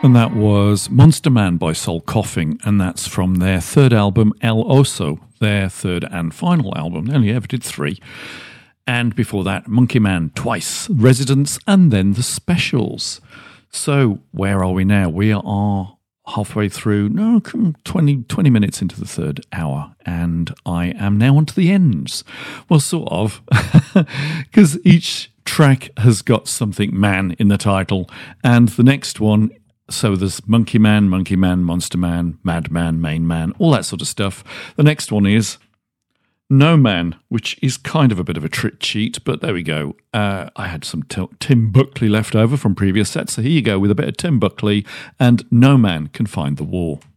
And that was Monster Man by Soul Coughing, and that's from their third album, El Oso, their third and final album. They only ever did 3. And before that, Monkey Man twice, Residents, and then the Specials. So where are we now? We are halfway through, 20 minutes into the third hour, and I am now on to the ends. Well, sort of, because each track has got something man in the title, and the next one, so there's Monkey Man, Monster Man, Madman, Main Man, all that sort of stuff. The next one is No Man, which is kind of a bit of a trick cheat, but there we go. I had some Tim Buckley left over from previous sets, so here you go with a bit of Tim Buckley and No Man Can Find the War.